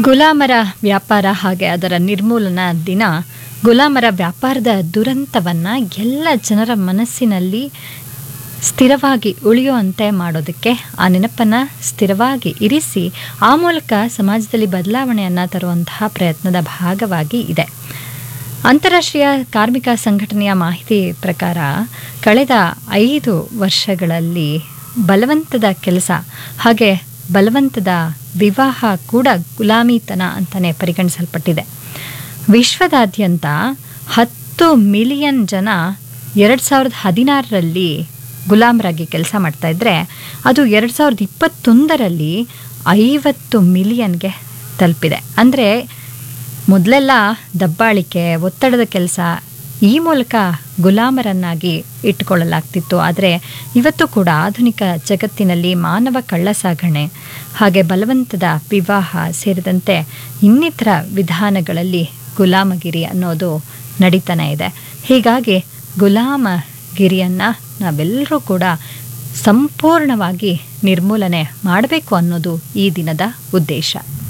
ಗುಲಾಮರ ವ್ಯಾಪಾರ ಹಾಗೆ ಅದರ ನಿರ್ಮೂಲನ ದಿನ ಗುಲಾಮರ ವ್ಯಾಪಾರದ ದುರಂತವನ್ನು ಎಲ್ಲ ಜನರ ಮನಸ್ಸಿನಲ್ಲಿ ಸ್ಥಿರವಾಗಿ ಉಳಿಯುವಂತೆ ಮಾಡೋದಕ್ಕೆ ಆ ನೆನಪನ್ನು ಸ್ಥಿರವಾಗಿ ಇರಿಸಿ ಆ ಮೂಲಕ ಸಮಾಜದಲ್ಲಿ ಬದಲಾವಣೆಯನ್ನು ತರುವಂತಹ ಪ್ರಯತ್ನದ ಭಾಗವಾಗಿ ಇದೆ. ಅಂತಾರಾಷ್ಟ್ರೀಯ ಕಾರ್ಮಿಕ ಸಂಘಟನೆಯ ಮಾಹಿತಿ ಪ್ರಕಾರ ಕಳೆದ 5 ವರ್ಷಗಳಲ್ಲಿ ಬಲವಂತದ ಕೆಲಸ ಹಾಗೆ ಬಲವಂತದ ವಿವಾಹ ಕೂಡ ಗುಲಾಮಿತನ ಅಂತಲೇ ಪರಿಗಣಿಸಲ್ಪಟ್ಟಿದೆ. ವಿಶ್ವದಾದ್ಯಂತ 10 ಮಿಲಿಯನ್ ಜನ 2016ರಲ್ಲಿ ಗುಲಾಮರಾಗಿ ಕೆಲಸ ಮಾಡ್ತಾ ಇದ್ದರೆ ಅದು 2021ರಲ್ಲಿ 50 ಮಿಲಿಯನ್ಗೆ ತಲುಪಿದೆ. ಅಂದರೆ ಮೊದಲೆಲ್ಲ ದಬ್ಬಾಳಿಕೆ, ಒತ್ತಡದ ಕೆಲಸ ಈ ಮೂಲಕ ಗುಲಾಮರನ್ನಾಗಿ ಇಟ್ಟುಕೊಳ್ಳಲಾಗ್ತಿತ್ತು. ಆದರೆ ಇವತ್ತು ಕೂಡ ಆಧುನಿಕ ಜಗತ್ತಿನಲ್ಲಿ ಮಾನವ ಕಳ್ಳಸಾಗಣೆ ಹಾಗೆ ಬಲವಂತದ ವಿವಾಹ ಸೇರಿದಂತೆ ಇನ್ನಿತರ ವಿಧಾನಗಳಲ್ಲಿ ಗುಲಾಮಗಿರಿ ಅನ್ನೋದು ನಡೀತಾನೆ ಇದೆ. ಹೀಗಾಗಿ ಗುಲಾಮಗಿರಿಯನ್ನು ನಾವೆಲ್ಲರೂ ಕೂಡ ಸಂಪೂರ್ಣವಾಗಿ ನಿರ್ಮೂಲನೆ ಮಾಡಬೇಕು ಅನ್ನೋದು ಈ ದಿನದ ಉದ್ದೇಶ.